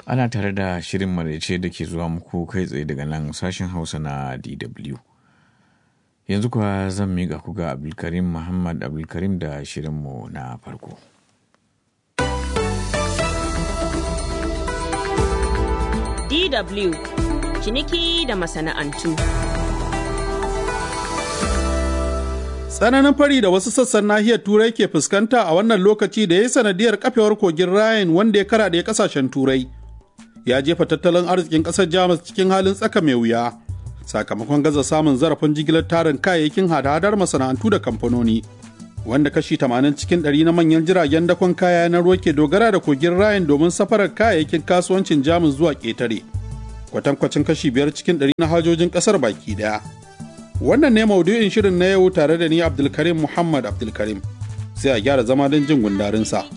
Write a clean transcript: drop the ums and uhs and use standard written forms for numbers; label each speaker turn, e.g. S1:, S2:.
S1: Ana tare da shirin maraice da ke zuwa muku kai tsaye daga nan sashen Hausa na DW. Yanzu kuwa zan miƙa ku ga Abdulkarim Muhammad Abdulkarim da shirinmu na farko.
S2: DW ciniki da masana'antu.
S3: Tsananin fari da wasu sassan nahiyar Turai ke fuskanta a wannan lokaci da ya yi sanadiyar kafewar kogin Rhine wanda ya karaɗe ƙasashen Turai. Ya jefa tattalin arzikin ƙasar Jamus cikin halin tsaka mai wuya, sakamakon gaza samun zarafin jigilar tarin kayayyakin hada-hadar masana'antu da kamfanoni, wanda kashi 80 cikin 100 na manyan jiragen dakon kaya na ruwa ke dogara da kogin Rhine domin safarar kayayyakin kasuwancin Jamus zuwa ƙetare, kwatankwacin kashi 5 cikin 100 na hajojin ƙasar baki ɗaya. Wannan ne maudu'in shirin na yau tare da ni Abdulkarim Muhammad Abdulkarim. Sai a gyara zama don jin gundarinsa.